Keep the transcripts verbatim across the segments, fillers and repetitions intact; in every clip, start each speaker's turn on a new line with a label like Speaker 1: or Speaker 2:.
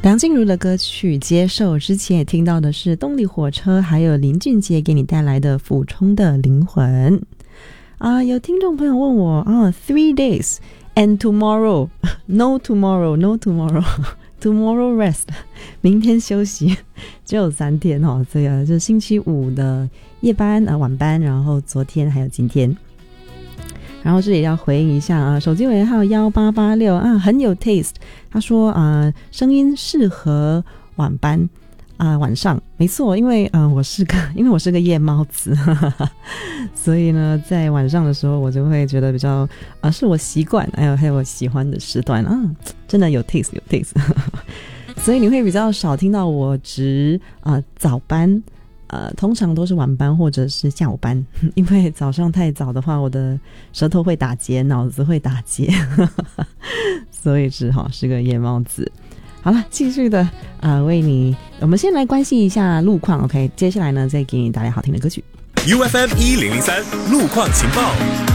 Speaker 1: 梁静茹的歌曲《接受》，之前也听到的是动力火车还有林俊杰给你带来的《俯冲的灵魂》啊、呃。有听众朋友问我啊 ，three days and tomorrow no tomorrow no tomorrow tomorrow rest 明天休息，只有三天哦。这个就是星期五的夜班啊、呃、晚班，然后昨天还有今天。然后这里要回应一下啊，手机尾号一八八六啊，很有 taste。他说啊、呃，声音适合晚班啊、呃，晚上没错，因为嗯、呃，我是个因为我是个夜猫子，呵呵，所以呢，在晚上的时候我就会觉得比较啊、呃，是我习惯，还有还有我喜欢的时段啊，真的有 taste 有 taste， 所以你会比较少听到我值啊、呃、早班。呃，通常都是晚班或者是下午班，因为早上太早的话，我的舌头会打结，脑子会打结，所以只好是个夜猫子。好了，继续的啊、呃，为你，我们先来关心一下路况 ，OK， 接下来呢，再给你带来好听的歌曲。
Speaker 2: U F M 一零零三路况情报。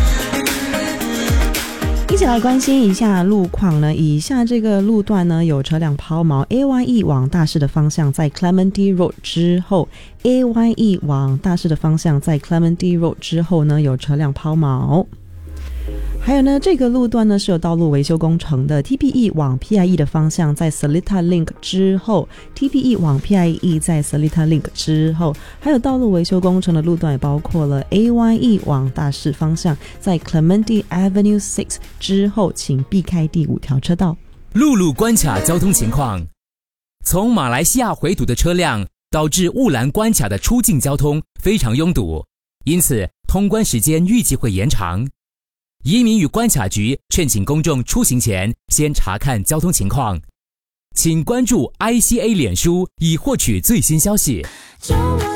Speaker 1: 一起来关心一下路况呢。以下这个路段呢有车辆抛锚 A Y E 往大市的方向在 Clementi Road 之后 A Y E 往大市的方向在 Clementi Road 之后呢有车辆抛锚。还有呢，这个路段呢是有道路维修工程的 T P E 往 P I E 的方向在 Seletar Link 之后 T P E 往 P I E 在 Seletar Link 之后，还有道路维修工程的路段也包括了 A Y E 往大市方向在 Clementi Avenue 六之后，请避开第五条车道。
Speaker 3: 陆路关卡交通情况，从马来西亚回堵的车辆导致雾兰关卡的出境交通非常拥堵，因此通关时间预计会延长。移民与关卡局劝请公众出行前先查看交通情况，请关注 I C A 脸书以获取最新消息。